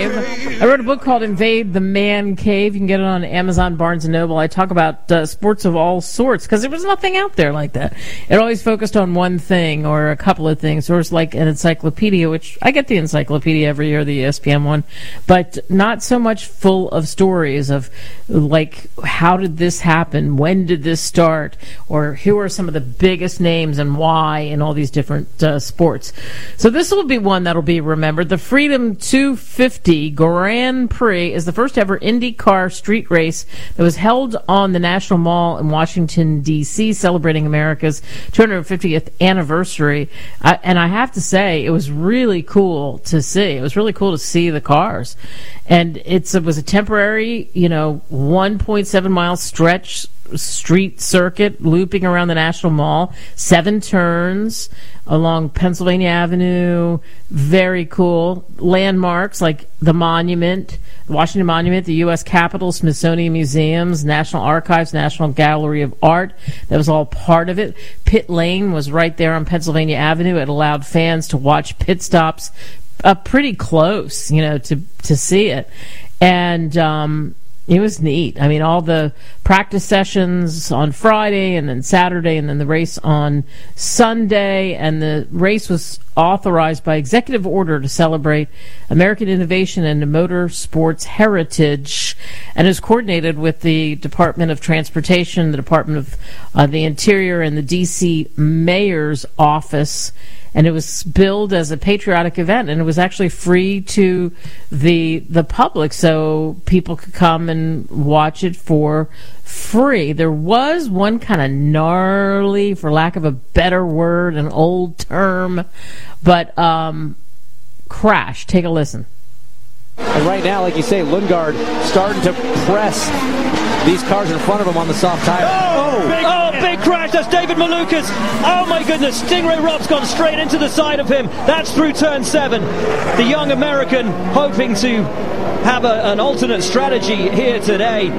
I wrote a book called Invade the Man Cave. You can get it on Amazon, Barnes & Noble. I talk about sports of all sorts because there was nothing out there like that. It always focused on one thing or a couple of things. Or it's like an encyclopedia, which I get the encyclopedia every year, the ESPN one, but not so much full of stories of like how did this happen, when did this start, or who are some of the biggest names and why in all these different sports. So this will be one that'll be remembered. The Freedom 250 Grand Prix is the first ever IndyCar street race that was held on the National Mall in Washington, D.C., celebrating America's 250th anniversary. And I have to say, it was really cool to see. It was really cool to see the cars. And it was a temporary, 1.7 mile stretch street circuit looping around the National Mall, 7 turns along Pennsylvania Avenue. Very cool. Landmarks like the Monument, the Washington Monument, the U.S. Capitol, Smithsonian Museums, National Archives, National Gallery of Art. That was all part of it. Pit Lane was right there on Pennsylvania Avenue. It allowed fans to watch pit stops pretty close, to see it. And it was neat. I mean, all the practice sessions on Friday and then Saturday and then the race on Sunday. And the race was authorized by executive order to celebrate American innovation and motorsports heritage, and is coordinated with the Department of Transportation, the Department of the Interior, and the D.C. Mayor's Office. And it was billed as a patriotic event, and it was actually free to the public, so people could come and watch it for free. There was one kind of gnarly, for lack of a better word, an old term, but crash. Take a listen. And right now, like you say, Lundgaard starting to press these cars in front of him on the soft tire. Big crash. That's David Malukas. Oh, my goodness. Stingray Rob's gone straight into the side of him. That's through turn 7. The young American hoping to have an alternate strategy here today.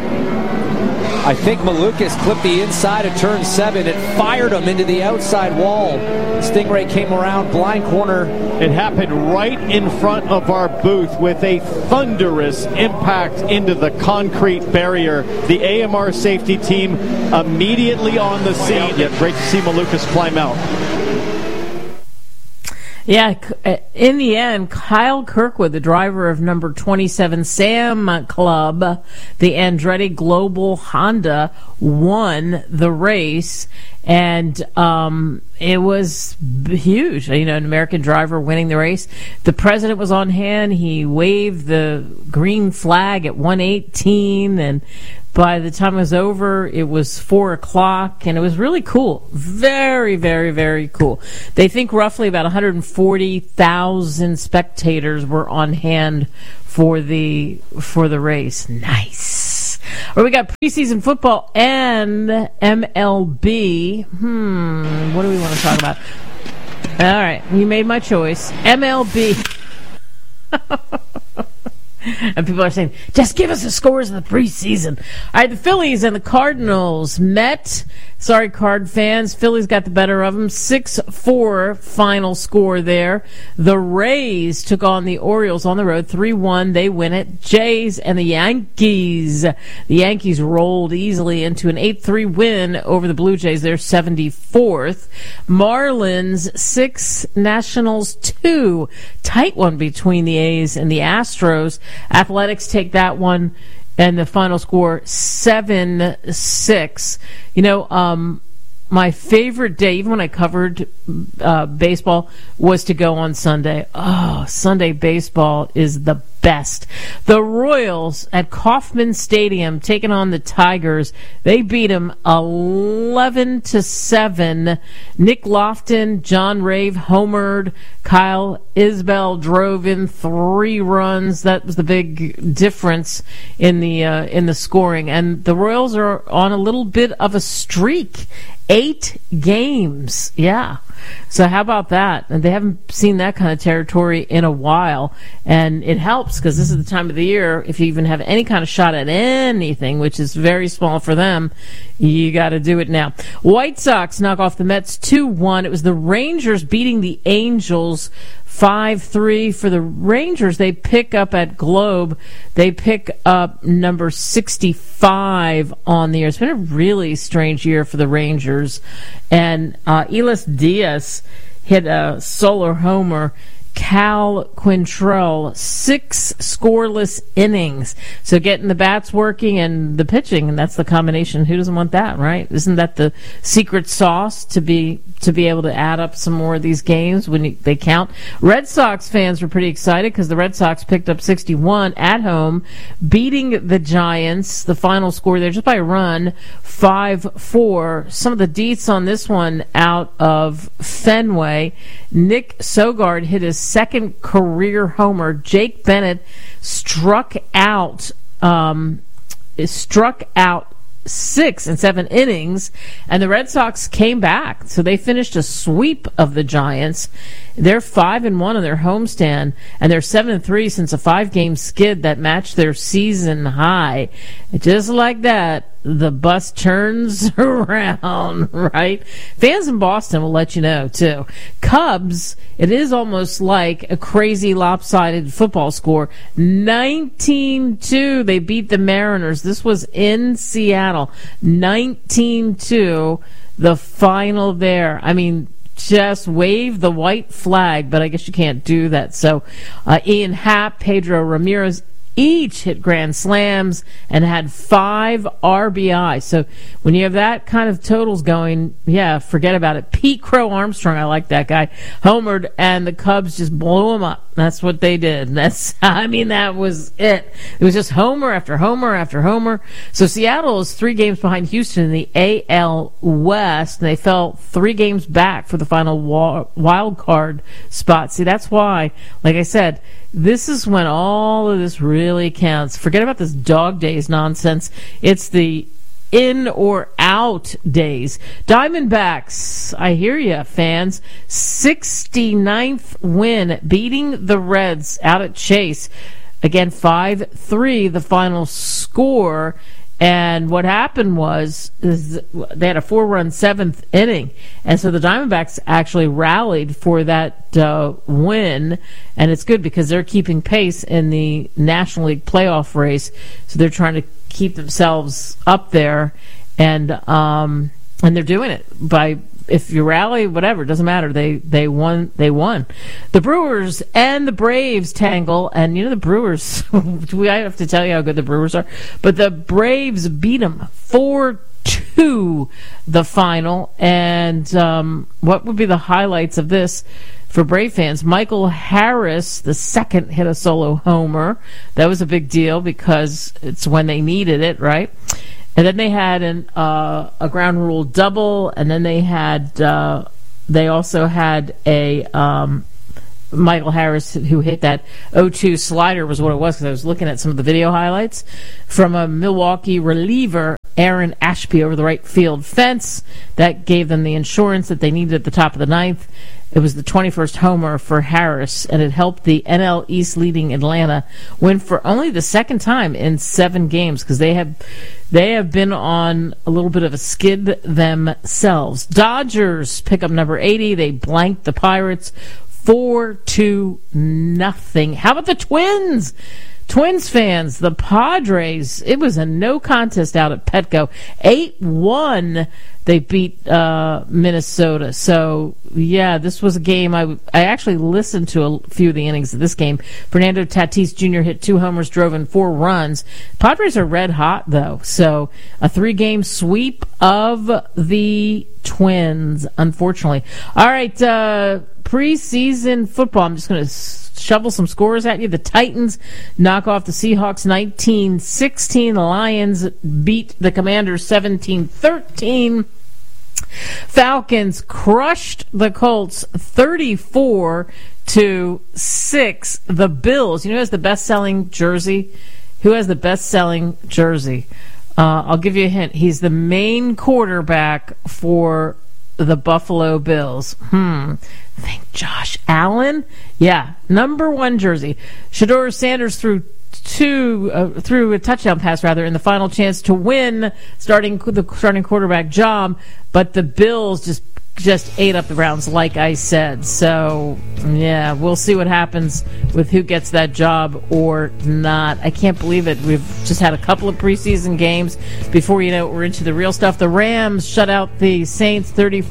I think Malukas clipped the inside of turn 7. It fired him into the outside wall. Stingray came around, blind corner. It happened right in front of our booth with a thunderous impact into the concrete barrier. The AMR safety team immediately on the scene. Yet great to see Malukas climb out. Yeah, in the end, Kyle Kirkwood, the driver of number 27 Sam Club, the Andretti Global Honda, won the race. And it was huge, an American driver winning the race. The president was on hand. He waved the green flag at 118, and by the time it was over, it was 4 o'clock, and it was really cool. Very, very, very cool. They think roughly about 140,000 spectators were on hand for the race. Nice. Or we got preseason football and MLB. What do we want to talk about? All right, you made my choice. MLB. And people are saying, just give us the scores of the preseason. All right, the Phillies and the Cardinals met. Sorry, Card fans. Phillies got the better of them. 6-4 final score there. The Rays took on the Orioles on the road. 3-1. They win it. Jays and the Yankees. The Yankees rolled easily into an 8-3 win over the Blue Jays. They're 74th. Marlins 6, Nationals 2. Tight one between the A's and the Astros. Athletics take that one, and the final score 7-6. My favorite day, even when I covered baseball, was to go on Sunday. Oh, Sunday baseball is the best. The Royals at Kauffman Stadium taking on the Tigers. They beat them 11-7. Nick Lofton, John Rave homered. Kyle Isbell drove in 3 runs. That was the big difference in the scoring. And the Royals are on a little bit of a streak. 8 games. Yeah. So how about that? And they haven't seen that kind of territory in a while. And it helps because this is the time of the year, if you even have any kind of shot at anything, which is very small for them, you got to do it now. White Sox knock off the Mets 2-1. It was the Rangers beating the Angels 5-3 for the Rangers. They pick up at Globe. They pick up number 65 on the year. It's been a really strange year for the Rangers. And Elias Diaz hit a solo homer. Cal Quantrill, 6 scoreless innings. So getting the bats working and the pitching, and that's the combination. Who doesn't want that, right? Isn't that the secret sauce to be able to add up some more of these games when they count? Red Sox fans were pretty excited because the Red Sox picked up 61 at home, beating the Giants. The final score there just by a run, 5-4. Some of the deets on this one out of Fenway. Nick Sogard hit his second career homer. Jake Bennett struck out 6 and 7 innings, and the Red Sox came back. So they finished a sweep of the Giants. They're 5-1 on their homestand, and they're 7-3 since a 5-game skid that matched their season high. Just like that, the bus turns around, right? Fans in Boston will let you know, too. Cubs, it is almost like a crazy lopsided football score. 19-2, they beat the Mariners. This was in Seattle. 19-2, the final there. I mean, just wave the white flag, but I guess you can't do that. So Ian Happ, Pedro Ramirez, each hit grand slams and had 5 RBI. So when you have that kind of totals going, yeah, forget about it. Pete Crow Armstrong, I like that guy, homered, and the Cubs just blew him up. That's what they did. That was it. It was just homer after homer after homer. So Seattle is 3 games behind Houston in the AL West, and they fell 3 games back for the final wild card spot. See, that's why, like I said, this is when all of this really counts. Forget about this dog days nonsense. It's the in or out days. Diamondbacks, I hear you, fans. 69th win, beating the Reds out at Chase. Again, 5-3, the final score. And what happened was they had a 4-run 7th inning. And so the Diamondbacks actually rallied for that win. And it's good because they're keeping pace in the National League playoff race. So they're trying to keep themselves up there. And they're doing it by, if you rally, whatever, it doesn't matter. They won. The Brewers and the Braves tangle, and you know the Brewers. I have to tell you how good the Brewers are, but the Braves beat them 4-2 the final. And what would be the highlights of this for Brave fans? Michael Harris, the second, hit a solo homer. That was a big deal because it's when they needed it, right? And then they had a ground rule double, and then they also had a Michael Harris who hit that 0-2 slider was what it was, because I was looking at some of the video highlights from a Milwaukee reliever, Aaron Ashby, over the right field fence. That gave them the insurance that they needed at the top of the 9th. It was the 21st homer for Harris, and it helped the NL East leading Atlanta win for only the second time in 7 games, because they have been on a little bit of a skid themselves. Dodgers pick up number 80. They blanked the Pirates 4-0. How about the Twins? Twins fans, the Padres, it was a no contest out at Petco. 8-1, they beat Minnesota. So, yeah, this was a game. I actually listened to a few of the innings of this game. Fernando Tatis Jr. hit 2 homers, drove in 4 runs. Padres are red hot, though. So, a 3-game sweep of the Twins, unfortunately. All right, preseason football. I'm just going to shovel some scores at you. The Titans knock off the Seahawks 19-16. The Lions beat the Commanders 17-13. Falcons crushed the Colts 34-6. The Bills. You know who has the best-selling jersey? Who has the best-selling jersey? I'll give you a hint. He's the main quarterback for the Buffalo Bills. Think Josh Allen? Yeah, number 1 jersey. Shedeur Sanders threw a touchdown pass in the final chance to win the starting quarterback job, but the Bills just just ate up the Browns, like I said. So, yeah, we'll see what happens with who gets that job or not. I can't believe it. We've just had a couple of preseason games. Before you know it, we're into the real stuff. The Rams shut out the Saints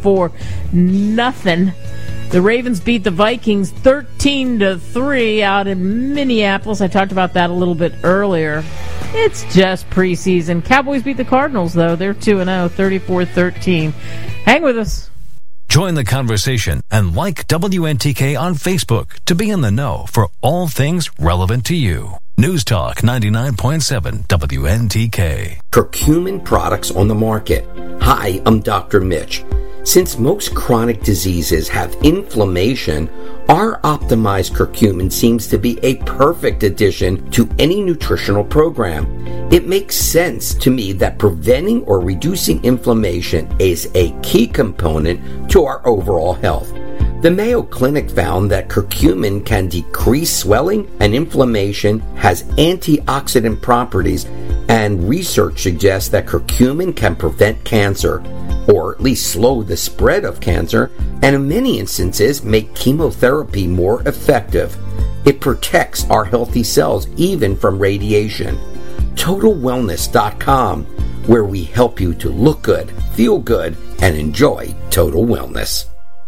34-0. The Ravens beat the Vikings 13-3 out in Minneapolis. I talked about that a little bit earlier. It's just preseason. Cowboys beat the Cardinals, though. They're 2-0, 34-13. Hang with us. Join the conversation and like WNTK on Facebook to be in the know for all things relevant to you. News Talk 99.7 WNTK. Curcumin products on the market. Hi, I'm Dr. Mitch. Since most chronic diseases have inflammation, our optimized curcumin seems to be a perfect addition to any nutritional program. It makes sense to me that preventing or reducing inflammation is a key component to our overall health. The Mayo Clinic found that curcumin can decrease swelling and inflammation, has antioxidant properties, and research suggests that curcumin can prevent cancer, or at least slow the spread of cancer, and in many instances make chemotherapy more effective. It protects our healthy cells even from radiation. TotalWellness.com, where we help you to look good, feel good, and enjoy total wellness.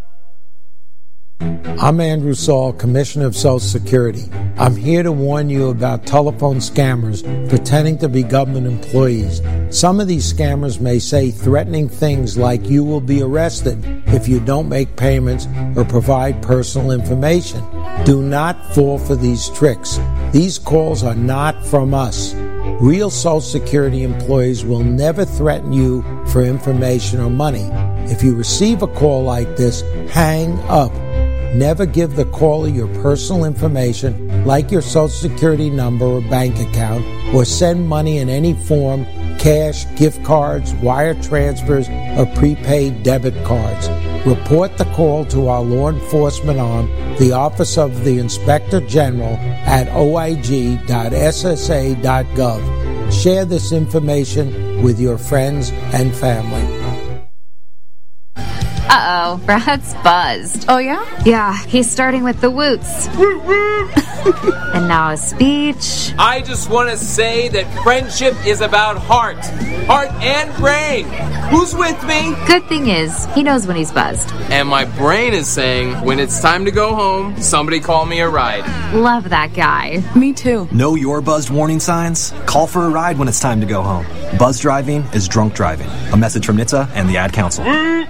I'm Andrew Saul, Commissioner of Social Security. I'm here to warn you about telephone scammers pretending to be government employees. Some of these scammers may say threatening things like you will be arrested if you don't make payments or provide personal information. Do not fall for these tricks. These calls are not from us. Real Social Security employees will never threaten you for information or money. If you receive a call like this, hang up. Never give the caller your personal information, like your Social Security number or bank account, or send money in any form, cash, gift cards, wire transfers, or prepaid debit cards. Report the call to our law enforcement arm, the Office of the Inspector General, at oig.ssa.gov. Share this information with your friends and family. Uh-oh, Brad's buzzed. Oh, yeah? Yeah, he's starting with the woots. And now a speech. I just want to say that friendship is about heart and brain. Who's with me? Good thing is, he knows when he's buzzed. And my brain is saying, when it's time to go home, somebody call me a ride. Love that guy. Me too. Know your buzzed warning signs? Call for a ride when it's time to go home. Buzz driving is drunk driving. A message from NHTSA and the Ad Council.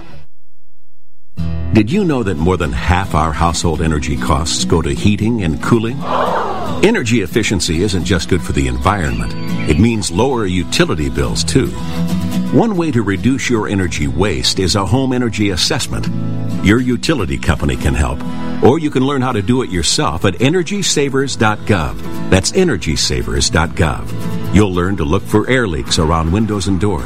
Did you know that more than half our household energy costs go to heating and cooling? Energy efficiency isn't just good for the environment. It means lower utility bills, too. One way to reduce your energy waste is a home energy assessment. Your utility company can help. Or you can learn how to do it yourself at EnergySavers.gov. That's EnergySavers.gov. You'll learn to look for air leaks around windows and doors.